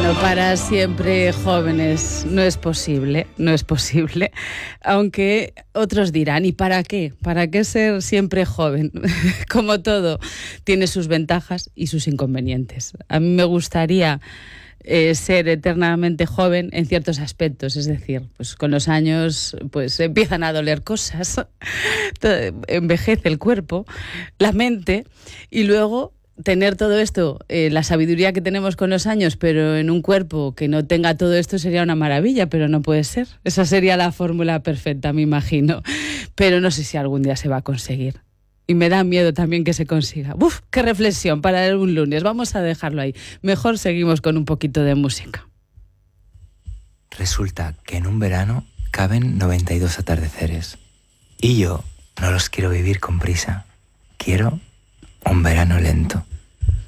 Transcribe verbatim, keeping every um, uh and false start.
Bueno, para siempre jóvenes no es posible, no es posible, aunque otros dirán, ¿y para qué? ¿Para qué ser siempre joven? Como todo, tiene sus ventajas y sus inconvenientes. A mí me gustaría eh, ser eternamente joven en ciertos aspectos, es decir, pues con los años pues empiezan a doler cosas, envejece el cuerpo, la mente, y luego tener todo esto, eh, la sabiduría que tenemos con los años, pero en un cuerpo que no tenga todo esto sería una maravilla, pero no puede ser. Esa sería la fórmula perfecta, me imagino. Pero no sé si algún día se va a conseguir. Y me da miedo también que se consiga. ¡Uf! ¡Qué reflexión para un lunes! Vamos a dejarlo ahí. Mejor seguimos con un poquito de música. Resulta que en un verano caben noventa y dos atardeceres. Y yo no los quiero vivir con prisa. Quiero un verano lento.